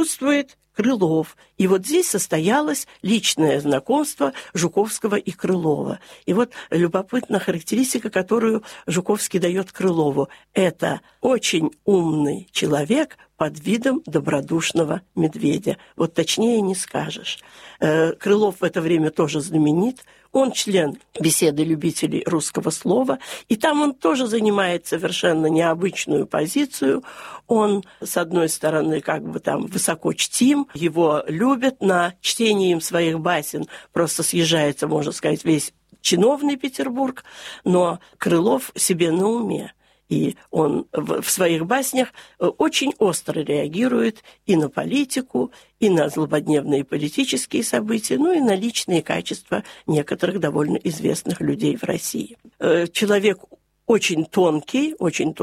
присутствует Крылов. И вот здесь состоялось личное знакомство Жуковского и Крылова. И вот любопытная характеристика, которую Жуковский дает Крылову. Это очень умный человек под видом добродушного медведя. Вот точнее не скажешь. Крылов в это время тоже знаменит. Он член беседы любителей русского слова, и там он тоже занимает совершенно необычную позицию. Он, с одной стороны, как бы там высоко чтим, его любят, на чтение им своих басен просто съезжается, можно сказать, весь чиновный Петербург, но Крылов себе на уме. И он в своих баснях очень остро реагирует и на политику, и на злободневные политические события, ну и на личные качества некоторых довольно известных людей в России. Человек очень тонкий,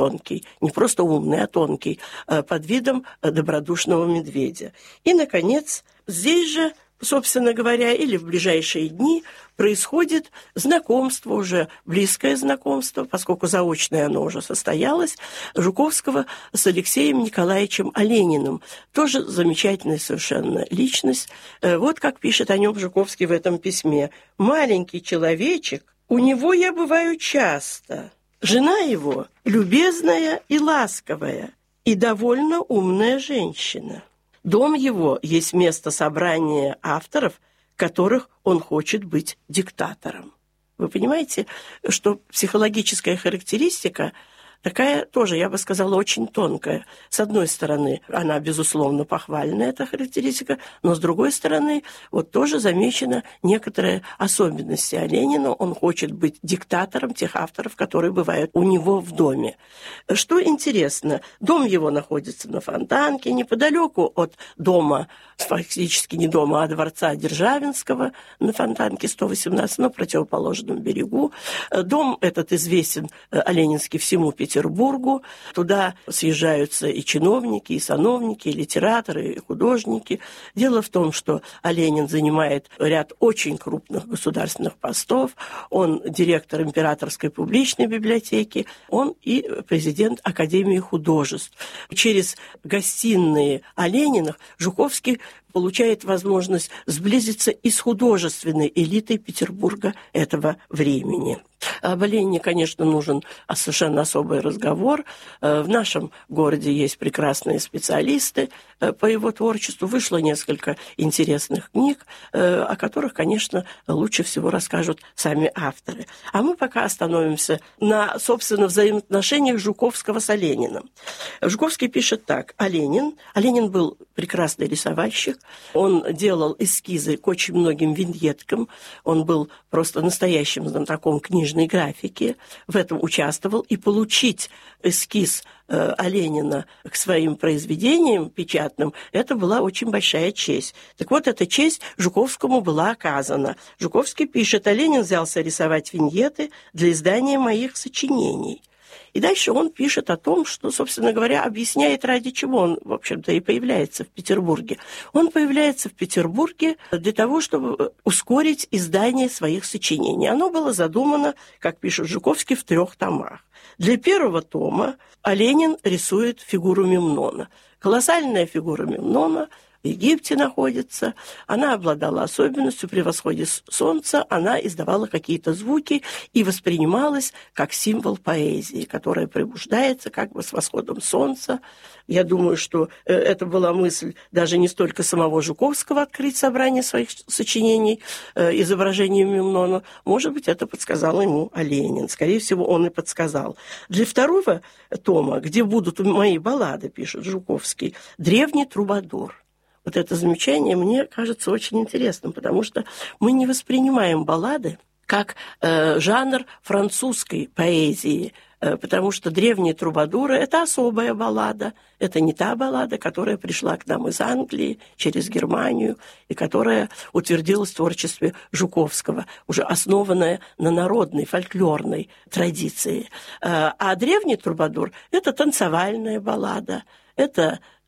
не просто умный, а тонкий, под видом добродушного медведя. И, наконец, здесь же, собственно говоря, или в ближайшие дни происходит знакомство, уже близкое знакомство, поскольку заочное оно уже состоялось, Жуковского с Алексеем Николаевичем Олениным. Тоже замечательная совершенно личность. Вот как пишет о нем Жуковский в этом письме. «Маленький человечек, у него я бываю часто. Жена его любезная и ласковая, и довольно умная женщина. Дом его есть место собрания авторов, которых он хочет быть диктатором». Вы понимаете, что психологическая характеристика такая тоже, я бы сказала, очень тонкая. С одной стороны, она, безусловно, похвальная, эта характеристика, но с другой стороны, вот тоже замечена некоторая особенность Ленина. Он хочет быть диктатором тех авторов, которые бывают у него в доме. Что интересно, дом его находится на Фонтанке, неподалеку от дома, фактически не дома, а дворца Державинского на Фонтанке 118, на противоположном берегу. Дом этот известен Оленинский всему Петербургу. Туда съезжаются и чиновники, и сановники, и литераторы, и художники. Дело в том, что Ленин занимает ряд очень крупных государственных постов. Он директор Императорской публичной библиотеки, он и президент Академии художеств. Через гостиные Олениных Жуковский получает возможность сблизиться и с художественной элитой Петербурга этого времени. Об Оленине, конечно, нужен совершенно особый разговор. В нашем городе есть прекрасные специалисты по его творчеству. Вышло несколько интересных книг, о которых, конечно, лучше всего расскажут сами авторы. А мы пока остановимся на, собственно, взаимоотношениях Жуковского с Олениным. Жуковский пишет так. Оленин был прекрасный рисовальщик. Он делал эскизы к очень многим виньеткам. Он был просто настоящим знатоком книжной графики. В этом участвовал. И получить эскиз Оленина к своим произведениям печатным, это была очень большая честь. Так вот, эта честь Жуковскому была оказана. Жуковский пишет: «Оленин взялся рисовать виньеты для издания моих сочинений». И дальше он пишет о том, что, собственно говоря, объясняет, ради чего он, в общем-то, и появляется в Петербурге. Он появляется в Петербурге для того, чтобы ускорить издание своих сочинений. Оно было задумано, как пишет Жуковский, в 3 томах. Для 1-го тома Оленин рисует фигуру Мемнона. Колоссальная фигура Мемнона в Египте находится. Она обладала особенностью: при восходе солнца она издавала какие-то звуки и воспринималась как символ поэзии, которая пробуждается как бы с восходом солнца. Я думаю, что это была мысль даже не столько самого Жуковского открыть собрание своих сочинений изображением Мемнона. Может быть, это подсказал ему Оленин. Скорее всего, он и подсказал. Для 2-го тома, где будут мои баллады, пишет Жуковский, древний трубадур. Вот это замечание мне кажется очень интересным, потому что мы не воспринимаем баллады как жанр французской поэзии, потому что древние трубадуры – это особая баллада, это не та баллада, которая пришла к нам из Англии через Германию и которая утвердилась в творчестве Жуковского, уже основанная на народной, фольклорной традиции. А древний трубадур – это танцевальная баллада, это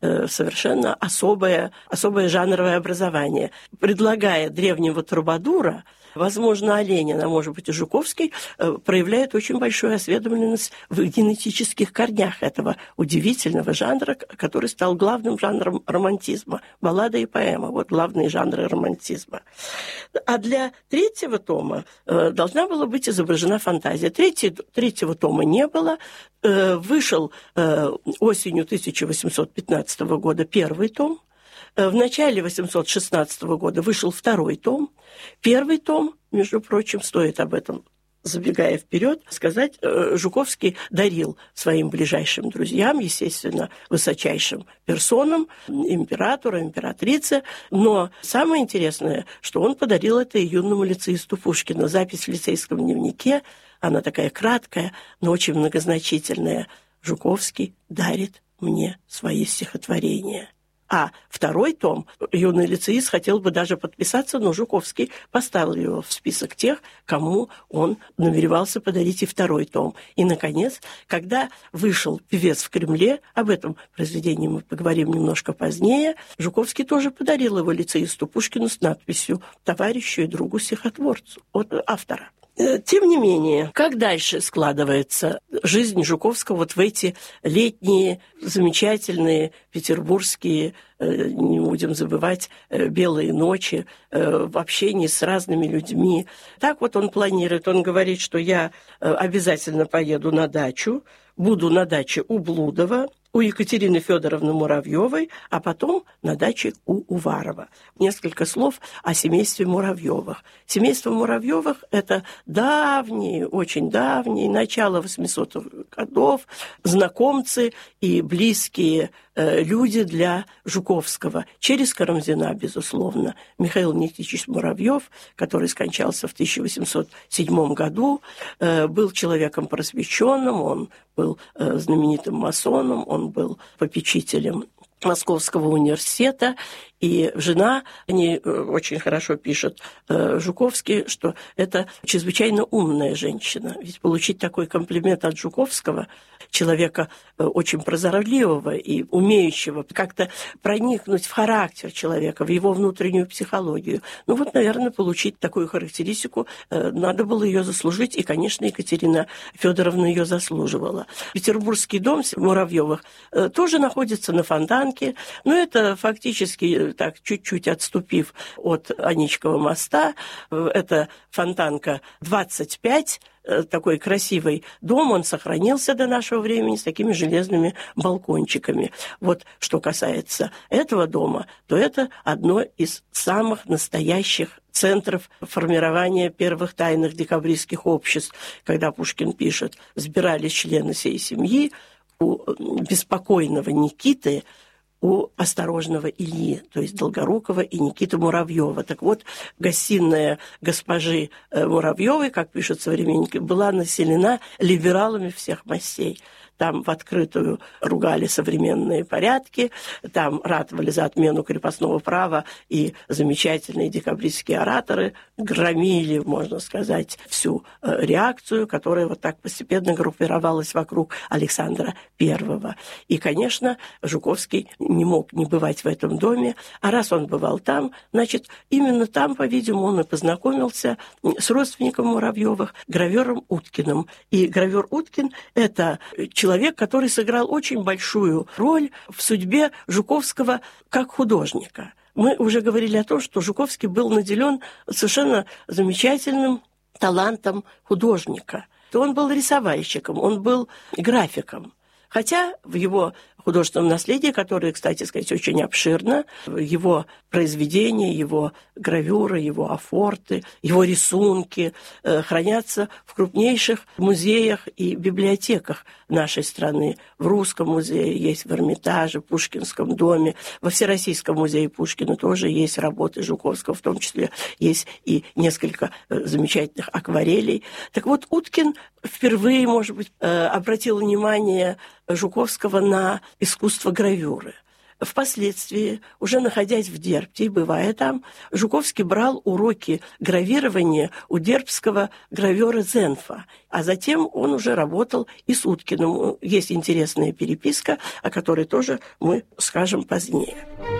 совершенно особое жанровое образование. Предлагая древнего трубадура, возможно, Оленин, а может быть и Жуковский, проявляет очень большую осведомленность в генетических корнях этого удивительного жанра, который стал главным жанром романтизма. Баллада и поэма – вот главные жанры романтизма. А для третьего тома должна была быть изображена фантазия. Третьего тома не было. Вышел осенью 1815 года первый том. В начале 1816 года вышел второй том. Первый том, между прочим, стоит об этом, забегая вперед, сказать, Жуковский дарил своим ближайшим друзьям, естественно, высочайшим персонам, императору, императрице. Но самое интересное, что он подарил это и юному лицеисту Пушкину. Запись в лицейском дневнике, она такая краткая, но очень многозначительная. Жуковский дарит мне свои стихотворения. А второй том юный лицеист хотел бы даже подписаться, но Жуковский поставил его в список тех, кому он намеревался подарить и второй том. И, наконец, когда вышел «Певец в Кремле», об этом произведении мы поговорим немножко позднее, Жуковский тоже подарил его лицеисту Пушкину с надписью «Товарищу и другу стихотворцу» от автора. Тем не менее, как дальше складывается жизнь Жуковского вот в эти летние, замечательные петербургские, не будем забывать, белые ночи в общении с разными людьми. Так вот он планирует, он говорит, что я обязательно поеду на дачу, буду на даче у Блудова, у Екатерины Федоровны Муравьевой, а потом на даче у Уварова. Несколько слов о семействе Муравьевых. Семейство Муравьевых – это давние, очень давние, начало 800-х годов, знакомцы и близкие люди для Жуковского. Через Карамзина, безусловно. Михаил Никитич Муравьев, который скончался в 1807 году, был человеком просвещенным, он был знаменитым масоном, он был попечителем Московского университета, и жена, они очень хорошо пишут, Жуковский, что это чрезвычайно умная женщина. Ведь получить такой комплимент от Жуковского, человека очень прозорливого и умеющего как-то проникнуть в характер человека, в его внутреннюю психологию. Ну вот, наверное, получить такую характеристику надо было ее заслужить, и, конечно, Екатерина Федоровна ее заслуживала. Петербургский дом Муравьевых тоже находится на Фонтанке, но это фактически, так, чуть-чуть отступив от Аничкова моста, это Фонтанка 25, такой красивый дом, он сохранился до нашего времени с такими железными балкончиками. Вот что касается этого дома, то это одно из самых настоящих центров формирования первых тайных декабристских обществ. Когда Пушкин пишет, сбирались члены сей семьи у беспокойного Никиты, у осторожного Ильи, то есть Долгорукова и Никиты Муравьева. Так вот, гостиная госпожи Муравьевой, как пишут современники, была населена либералами всех мастей. Там в открытую ругали современные порядки, там ратовали за отмену крепостного права, и замечательные декабристские ораторы громили, можно сказать, всю реакцию, которая вот так постепенно группировалась вокруг Александра I. И, конечно, Жуковский не мог не бывать в этом доме, а раз он бывал там, значит, именно там, по-видимому, он и познакомился с родственником Муравьевых, гравером Уткиным. И гравер Уткин – это человек, который сыграл очень большую роль в судьбе Жуковского как художника. Мы уже говорили о том, что Жуковский был наделен совершенно замечательным талантом художника. То он был рисовальщиком, он был графиком. Хотя в его художественном наследии, которое, кстати сказать, очень обширно, его произведения, его гравюры, его афорты, его рисунки хранятся в крупнейших музеях и библиотеках нашей страны. В Русском музее есть, в Эрмитаже, в Пушкинском доме, во Всероссийском музее Пушкина тоже есть работы Жуковского, в том числе есть и несколько замечательных акварелей. Так вот, Уткин впервые, может быть, обратил внимание Жуковского на искусство гравюры. впоследствии, уже находясь в Дербте и бывая там, Жуковский брал уроки гравирования у дербтского гравера Зенфа, а затем он уже работал и с Уткиным. Есть интересная переписка, о которой тоже мы скажем позднее.